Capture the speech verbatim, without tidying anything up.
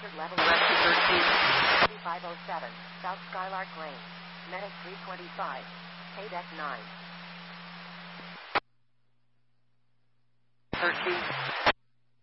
hazard level rescue thirteen. thirty-five oh seven, South Skylark Lane. Medic three twenty-five. Paydeck nine. thirteen.